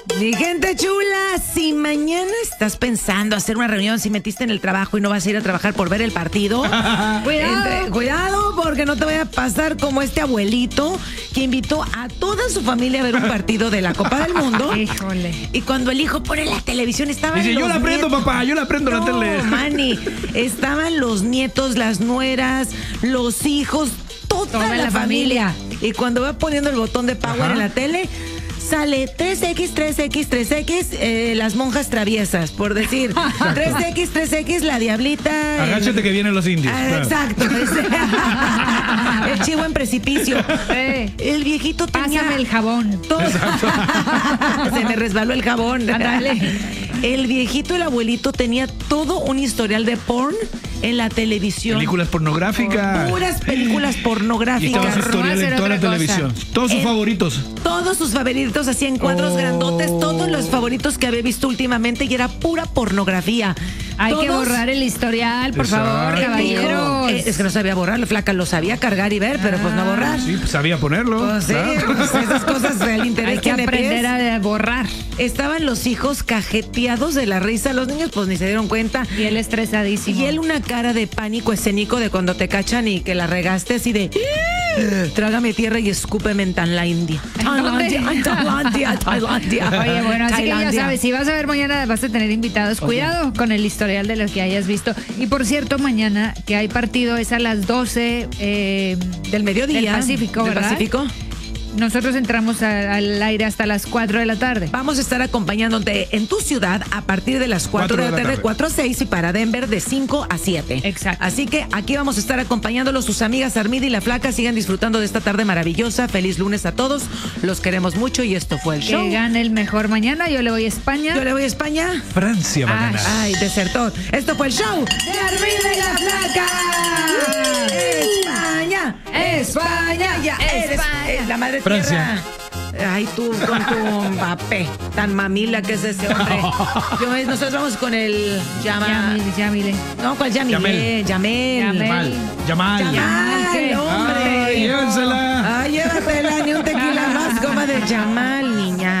Mi gente chula, si mañana estás pensando hacer una reunión, si metiste en el trabajo y no vas a ir a trabajar por ver el partido, cuidado porque no te vaya a pasar como este abuelito que invitó a toda su familia a ver un partido de la Copa del Mundo. Híjole. Y cuando el hijo pone la televisión estaban Dice, los yo la prendo, nietos. papá, yo la prendo la tele. No, Manny, estaban los nietos, las nueras, los hijos, toda la familia. Y cuando va poniendo el botón de power en la tele, sale 3X, 3X, 3X, las monjas traviesas, por decir. 3X, 3X, la diablita. Agáchate que vienen los indios. Exacto. El chivo en precipicio. El viejito tenía... Pásame el jabón. todo. Se me resbaló el jabón. Ándale. El viejito, el abuelito, tenía todo un historial de porn en la televisión. Películas pornográficas. Puras películas Y pornográficas. estaba su historial en toda la televisión. Todos sus favoritos. Todos sus favoritos, así en cuadros grandotes, todos los favoritos que había visto últimamente y era pura pornografía. Hay que Todos- borrar el historial, por favor, Exacto. caballeros. Es que no sabía borrarlo, flaca, lo sabía cargar y ver, pero pues no borrar. Sí, pues sabía ponerlo. Pues sí, claro. pues esas cosas del interés Hay que le aprender pides. a borrar. Estaban los hijos cajeteados de la risa, los niños pues ni se dieron cuenta. Y él estresadísimo. Y él una cara de pánico escénico de cuando te cachan y que la regaste así de trágame tierra y escúpeme en Tailandia. Tailandia. Oye, bueno, así que ya Tailandia. sabes, si vas a ver mañana vas a tener invitados. Cuidado con el historial de lo que hayas visto. Y por cierto, mañana que hay partido es a las 12 Del mediodía. del Pacífico, del ¿verdad? Pacífico. Nosotros entramos al aire hasta las 4 de la tarde. Vamos a estar acompañándote en tu ciudad a partir de las 4 de la tarde, 4 a 6 y para Denver de 5 a 7. Exacto. Así que aquí vamos a estar acompañándolos, sus amigas Armida y La Flaca. Sigan disfrutando de esta tarde maravillosa. Feliz lunes a todos. Los queremos mucho y esto fue el show. Que gane el mejor mañana. Yo le voy a España. Yo le voy a España. Francia mañana. Ay, desertor. Esto fue el show de Armida y La Flaca. España. España. Ya eres España. la madre Francia. tierra. Ay, tú con tu Mbappé, tan mamila que es ese hombre. Nosotros vamos con el Yamile. No, ¿cuál Yamil? Yamel. Yamel. Yamal. Ay, hombre. Ay, llévensela. Ay, llévatela, ni un tequila más, goma de Yamal, niña.